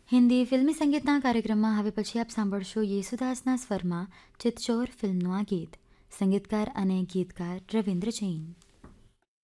હિન્દી ફિલ્મી સંગીતના કાર્યક્રમમાં હવે પછી આપ સાંભળશો યેસુદાસના સ્વરમાં ચિતચોર ફિલ્મનું આ ગીત. સંગીતકાર અને ગીતકાર રવિન્દ્ર જૈન.